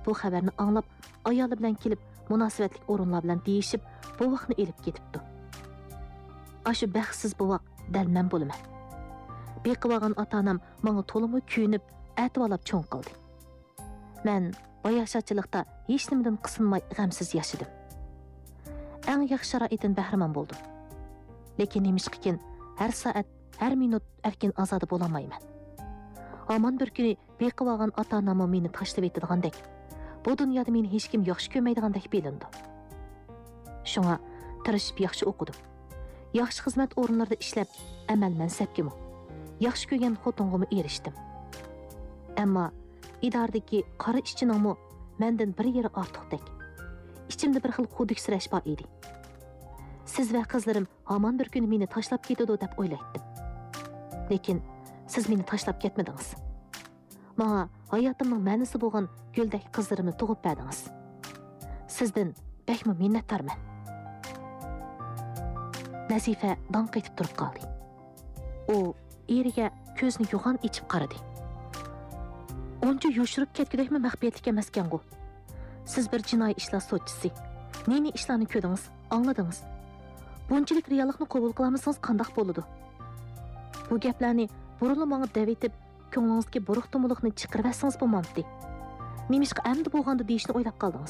bu xabarni anglab, ayoli bilan kelib, munosabatli o'rinlar bilan deyishib, bovoqni elib ketibdi. Ashu baxtsiz bovoq dal men bo'laman. Beqib olgan ota-onam menga to'limi kuyinib, atvolab cho'ng qildi. Men boyashachilikda hech nimadan qisinmay g'amsiz yashadim. Eng yaxshi sharoitdan bahramand bo'ldim. Lekin nemishqikin har soat, har minut erkin ozoda bo'lamayman. Aman bir kuni beqib olgan ota-onam meni tashlab etdigandek, bu dunyoda meni hech kim yaxshi ko'rmaydigandek bilindi. Shunga tirishib yaxshi o'qidim. Yaxshi xizmat o'rinlarida ishlab, amal mansabga yaxshi ko'rgan xotinga erishdim. Ammo idoradagi qora ishchining mendan bir yeri ortiqdek. İçimde bir xil xudiksirash bor edi. Siz va qizlarim aman bir kuni meni tashlab ketadi deb o'ylaydim. Lekin siz meni tashlab ketmadingiz. Menga hayotimning ma'nosi bo'lgan guldek qizlarimni tug'ib berdingiz. Sizdan bakmi minnatdorman. Nazifa dong etib turib qoldi. U eriga ko'zni yo'g'on ichib qaradi. Oncha yoshirib ketgudekmi maxfiyatlik emaskan-ku. Siz bir jinoiy ishlar sotchisi. Neni ishlarni ko'rdingiz, angladingiz. Bunchalik reallikni qabul qilamisingiz qandoq bo'ladi? Bu gaplarni burunli menga davetib, ko'nglingizga buruq-tumuliqni chiqarib olsangiz bo'lmamdi. Nemishqa endi bo'lganda deyishni o'ylab qoldingiz.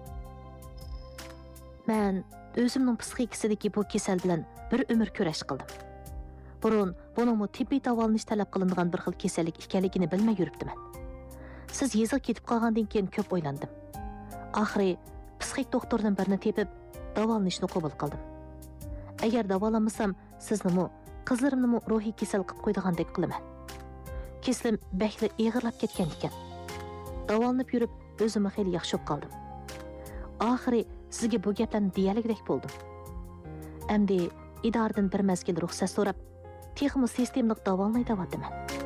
Men o'zimning psixikasidagi bu kasal bilan bir umr kurash qildim. Burun buningmi tibbiy davolanish talab qilinadigan bir xil kasallik ekanligini bilmay yuribdiman. Siz yezib ketib qolgandan keyin ko'p o'ylandim. Oxiri psixik doktordan birini tepib, davolanishni qabul qildim. Agar davolanmasam, sizni qizlarimni ruhiy kasal qilib qo'ydigandek qilaman. Kesim bakli eg'irlab ketgan ekan. Davolanib yurib, o'zimni xeyli yaxshi qoldim. Oxiri sizga bu gaplarni deyaligidek bo'ldim. Endi idoradan bir mazgil ruxsat so'rab, texnik sistemlik davolanay deyapman.